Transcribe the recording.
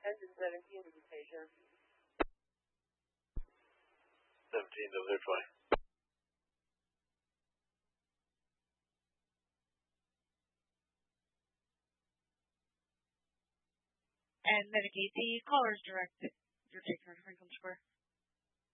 engine 17 to the station. 17 to their 20. And mitigate the caller's direct. You're taking her to Franklin Square.